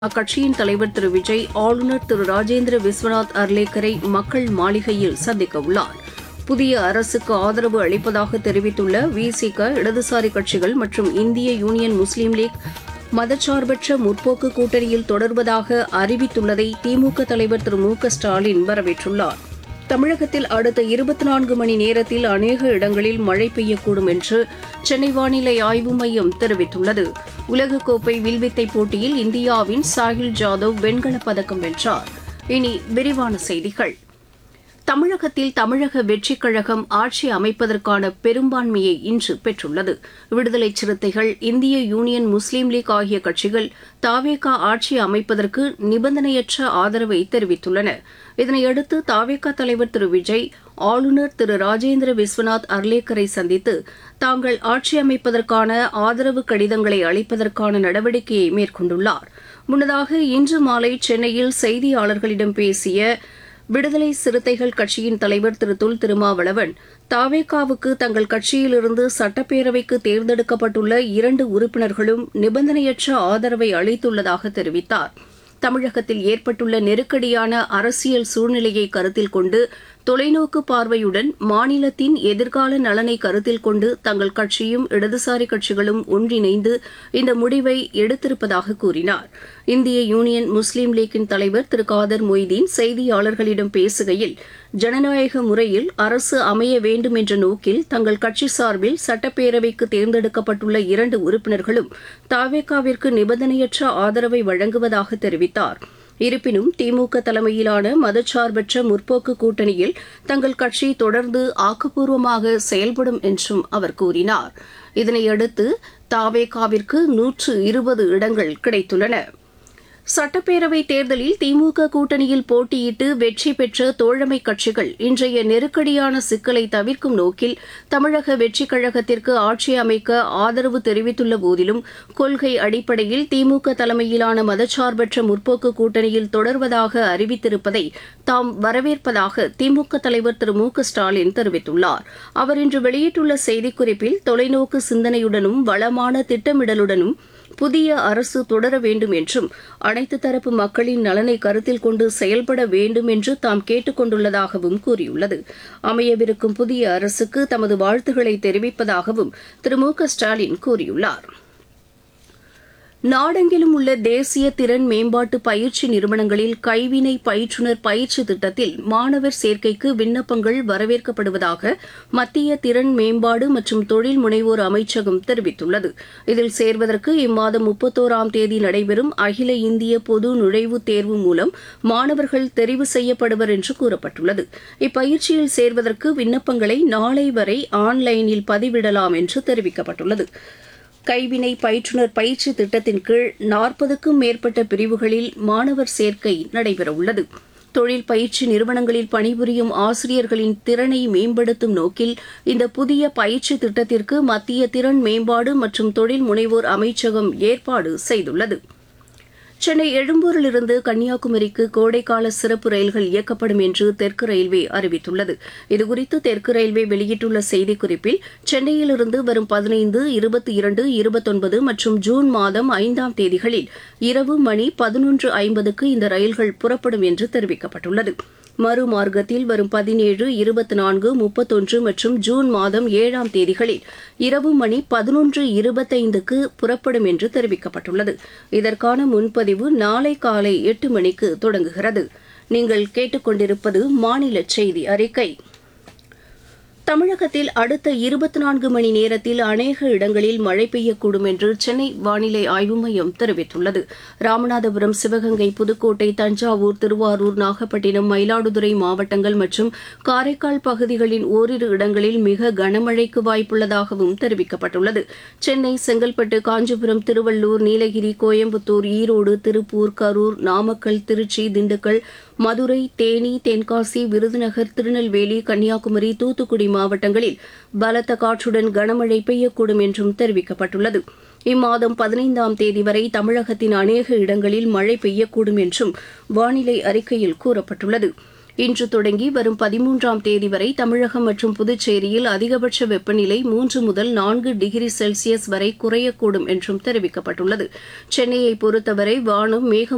அக்கட்சியின் தலைவர் திரு விஜய் ஆளுநர் திரு ராஜேந்திர விஸ்வநாத் அர்லேக்கரை மக்கள் மாளிகையில் சந்திக்க உள்ளார். புதிய அரசுக்கு ஆதரவு அளிப்பதாக தெரிவித்துள்ள விசிக, இடதுசாரி கட்சிகள் மற்றும் இந்திய யூனியன் முஸ்லீம் லீக் மதச்சார்பற்ற முற்போக்கு கூட்டணியில் தொடர்வதாக அறிவித்துள்ளதை திமுக தலைவர் திரு மு.க.ஸ்டாலின் வரவேற்றுள்ளார். தமிழகத்தில் அடுத்த 24 மணி நேரத்தில் அநேக இடங்களில் மழை பெய்யக்கூடும் என்று சென்னை வானிலை ஆய்வு மையம் தெரிவித்துள்ளது. உலகக்கோப்பை வில்வித்தை போட்டியில் இந்தியாவின் சாஹில் ஜாதவ் வெண்கலப் பதக்கம் வென்றார். இனி விரிவான செய்திகள். தமிழகத்தில் தமிழக வெற்றிக் கழகம் ஆட்சி அமைப்பதற்கான பெரும்பான்மையை இன்று பெற்றுள்ளது. விடுதலை சிறுத்தைகள், இந்திய யூனியன் முஸ்லீம் லீக் ஆகிய கட்சிகள் தாவேகா ஆட்சி அமைப்பதற்கு நிபந்தனையற்ற ஆதரவை தெரிவித்துள்ளன. இதனையடுத்து தாவேகா தலைவர் திரு விஜய் ஆளுநர் திரு ராஜேந்திர விஸ்வநாத் அர்லேக்கரை சந்தித்து தாங்கள் ஆட்சி அமைப்பதற்கான ஆதரவு கடிதங்களை அளிப்பதற்கான நடவடிக்கையை மேற்கொண்டுள்ளார். முன்னதாக இன்று மாலை சென்னையில் செய்தியாளர்களிடம் பேசிய விடுதலை சிறுத்தைகள் கட்சியின் தலைவர் திரு தொல் திருமாவளவன், தாவேகாவுக்கு தங்கள் கட்சியிலிருந்து சட்டப்பேரவைக்கு தேர்ந்தெடுக்கப்பட்டுள்ள 2 உறுப்பினர்களும் நிபந்தனையற்ற ஆதரவை அளித்துள்ளதாக தெரிவித்தார். தமிழகத்தில் ஏற்பட்டுள்ள நெருக்கடியான அரசியல் சூழ்நிலையை கருத்தில் கொண்டு தொலைநோக்கு பார்வையுடன் மாநிலத்தின் எதிர்கால நலனை கருத்தில் கொண்டு தங்கள் கட்சியும் இடதுசாரி கட்சிகளும் ஒன்றிணைந்து இந்த முடிவை எடுத்திருப்பதாக கூறினார். இந்திய யூனியன் முஸ்லீம் லீக்கின் தலைவர் திரு காதர் மொய்தீன் செய்தியாளர்களிடம் பேசுகையில், ஜனநாயக முறையில் அரசு அமைய வேண்டும் என்ற நோக்கில் தங்கள் கட்சி சார்பில் சட்டப்பேரவைக்கு தேர்ந்தெடுக்கப்பட்டுள்ள 2 உறுப்பினர்களும் தாவேகாவிற்கு நிபந்தனையற்ற ஆதரவை வழங்குவதாக தெரிவித்தார். இருப்பினும் திமுக தலைமையிலான மதச்சார்பற்ற முற்போக்கு கூட்டணியில் தங்கள் கட்சி தொடர்ந்து ஆக்கப்பூர்வமாக செயல்படும் என்றும் அவர் கூறினார். இதனையடுத்து தாவேகாவிற்கு 120 இடங்கள் கிடைத்துள்ளன. சட்டப்பேரவைத் தேர்தலில் திமுக கூட்டணியில் போட்டியிட்டு வெற்றி பெற்ற தோழமை கட்சிகள் இன்றைய நெருக்கடியான சிக்கலை தவிர்க்கும் நோக்கில் தமிழக வெற்றிக் கழகத்திற்கு ஆட்சி அமைக்க ஆதரவு தெரிவித்துள்ள போதிலும் கொள்கை அடிப்படையில் திமுக தலைமையிலான மதச்சார்பற்ற முற்போக்கு கூட்டணியில் தொடர்வதாக அறிவித்திருப்பதை தாம் வரவேற்பதாக திமுக தலைவர் திரு மு.க.ஸ்டாலின் தெரிவித்துள்ளார். அவர் இன்று வெளியிட்டுள்ள செய்திக்குறிப்பில், தொலைநோக்கு சிந்தனையுடனும் வளமான திட்டமிடலுடனும் புதிய அரசு தொடர வேண்டும் என்றும் அனைத்து தரப்பு மக்களின் நலனை கருத்தில் கொண்டு செயல்பட வேண்டும் என்று தாம் கேட்டுக் கொண்டுள்ளதாகவும் கூறியுள்ளது. அமையவிருக்கும் புதிய அரசுக்கு தமது வாழ்த்துக்களை தெரிவிப்பதாகவும் திரு மு.க.ஸ்டாலின் கூறியுள்ளார். நாடெங்கிலும் உள்ள தேசிய திறன் மேம்பாட்டு பயிற்சி நிறுவனங்களில் கைவினை பயிற்றுநர் பயிற்சி திட்டத்தில் மாணவர் சேர்க்கைக்கு விண்ணப்பங்கள் வரவேற்கப்படுவதாக மத்திய திறன் மேம்பாடு மற்றும் தொழில் முனைவோர் அமைச்சகம் தெரிவித்துள்ளது. இதில் சேர்வதற்கு இம்மாதம் 31ஆம் தேதி நடைபெறும் அகில இந்திய பொது நுழைவுத் தேர்வு மூலம் மாணவர்கள் தெரிவு செய்யப்படுவர் என்று கூறப்பட்டுள்ளது. இப்பயிற்சியில் சேர்வதற்கு விண்ணப்பங்களை நாளை வரை ஆன்லைனில் பதிவிடலாம் என்று தெரிவிக்கப்பட்டுள்ளது. கைவினை பயிற்றுநர் பயிற்சி திட்டத்தின் கீழ் 40க்கும் மேற்பட்ட பிரிவுகளில் மாணவர் சேர்க்கை நடைபெறவுள்ளது. தொழில் பயிற்சி நிறுவனங்களில் பணிபுரியும் ஆசிரியர்களின் திறனை மேம்படுத்தும் நோக்கில் இந்த புதிய பயிற்சி திட்டத்திற்கு மத்திய திறன் மேம்பாடு மற்றும் தொழில் முனைவோர் அமைச்சகம் ஏற்பாடு செய்துள்ளது. சென்னை எழும்பூரிலிருந்து கன்னியாகுமரிக்கு கோடைக்கால சிறப்பு ரயில்கள் இயக்கப்படும் என்று தெற்கு ரயில்வே அறிவித்துள்ளது. இதுகுறித்து தெற்கு ரயில்வே வெளியிட்டுள்ள செய்திக்குறிப்பில், சென்னையிலிருந்து வரும் 15, 22, 29 மற்றும் ஜூன் மாதம் 5ஆம் தேதிகளில் இரவு மணி 11:50க்கு இந்த ரயில்கள் புறப்படும் என்று தெரிவிக்கப்பட்டுள்ளது. மறுமார்க்கத்தில் வரும் 17, 24, 31 மற்றும் ஜூன் மாதம் 7ஆம் தேதிகளில் இரவு மணி 11:25க்கு புறப்படும் என்று தெரிவிக்கப்பட்டுள்ளது. இதற்கான முன்பதிவு நாளை காலை 8 மணிக்கு தொடங்குகிறது. நீங்கள் கேட்டுக்கொண்டிருப்பது மாநில செய்தி அறிக்கை. தமிழகத்தில் அடுத்த 24 மணி நேரத்தில் அநேக இடங்களில் மழை பெய்யக்கூடும் என்று சென்னை வானிலை ஆய்வு மையம் தெரிவித்துள்ளது. ராமநாதபுரம், சிவகங்கை, புதுக்கோட்டை, தஞ்சாவூர், திருவாரூர், நாகப்பட்டினம், மயிலாடுதுறை மாவட்டங்கள் மற்றும் காரைக்கால் பகுதிகளின் ஓரிரு இடங்களில் மிக கனமழைக்கு வாய்ப்புள்ளதாகவும் தெரிவிக்கப்பட்டுள்ளது. சென்னை, செங்கல்பட்டு, காஞ்சிபுரம், திருவள்ளூர், நீலகிரி, கோயம்புத்தூர், ஈரோடு, திருப்பூர், கரூர், நாமக்கல், திருச்சி, திண்டுக்கல், மதுரை, தேனி, தென்காசி, விருதுநகர், திருநெல்வேலி, கன்னியாகுமரி, தூத்துக்குடி மாவட்டங்களில் பலத்த காற்றுடன் கனமழை பெய்யக்கூடும் என்றும் தெரிவிக்கப்பட்டுள்ளது. இம்மாதம் 15ஆம் தேதி வரை தமிழகத்தின் அநேக இடங்களில் மழை பெய்யக்கூடும் என்றும் வானிலை அறிக்கையில் கூறப்பட்டுள்ளது. இன்று தொடங்கி வரும் 13ஆம் தேதி வரை தமிழகம் மற்றும் புதுச்சேரியில் அதிகபட்ச வெப்பநிலை 3 முதல் 4 டிகிரி செல்சியஸ் வரை குறையக்கூடும் என்றும் தெரிவிக்கப்பட்டுள்ளது. சென்னையை பொறுத்தவரை வானம் மேகம்